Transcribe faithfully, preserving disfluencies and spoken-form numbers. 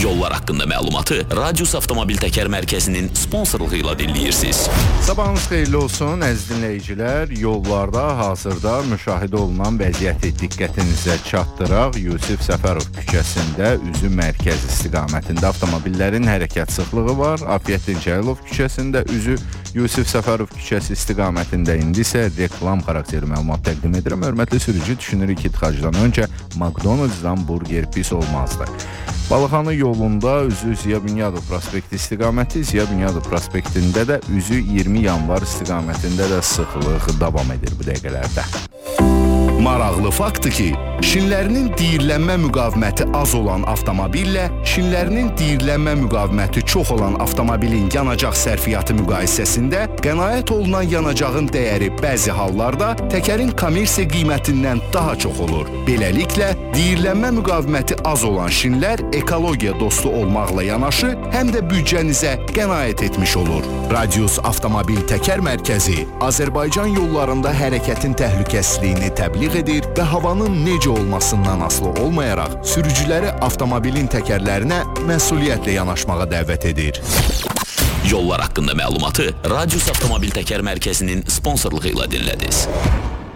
Yollar haqqında məlumatı Radius Avtomobil Təkər Mərkəzinin sponsorluğu ilə dinləyirsiniz. Sabahınız xeyirli olsun əziz dinləyicilər. Yollarda hazırda müşahidə olunan vəziyyəti diqqətinizə çatdıraq. Yusif Səfərov küçəsində üzü mərkəz istiqamətində avtomobillərin hərəkət sıxlığı var. Afiyət Dincəylov küçəsində üzü Yusif Səfərov küçəsi istiqamətində indi isə reklam xarakterli məlumat təqdim edirəm. Hörmətli sürücü, düşünürük ki, tıxacdan öncə McDonald's-dan burger pis olmazdı. Balıqhanı yolunda üzü Ziya Bünyadov prospekti istiqaməti, Ziya Bünyadov prospektində də üzü iyirmi yanvar istiqamətində də sıxlıq davam edir bu dəqiqələrdə. Maraqlı faktdır ki, şinlərinin diyirlənmə müqaviməti az olan avtomobillə şinlərinin diyirlənmə müqaviməti çox olan avtomobilin yanacaq sərfiyyatı müqayisəsində qənaət olunan yanacağın dəyəri bəzi hallarda təkərin kommersiya qiymətindən daha çox olur. Beləliklə, diyirlənmə müqaviməti az olan şinlər ekologiya dostu olmaqla yanaşı, həm də büdcənizə qənaət etmiş olur. Radius Avtomobil Təkər Mərkəzi Azərbaycan yollarında hərəkətin təhlükəsizliyini təbliğ edir və havanın necə olmasından asılı olmayaraq sürücüləri avtomobilin təkərlərinə məsuliyyətlə yanaşmağa dəvət edir. Yollar haqqında məlumatı Radius Avtomobil Təkər Mərkəzinin sponsorluğu ilə dinlədiniz.